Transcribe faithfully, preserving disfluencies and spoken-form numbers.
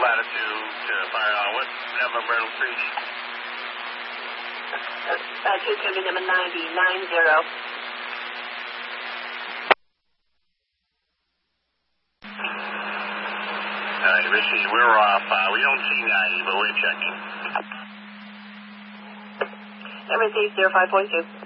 latitude to fire on what number, Myrtle Creek? Latitude can be number ninety, nine zero. All right, Richie, we're off. Uh, we don't see ninety, but we're checking. Number three zero five point two.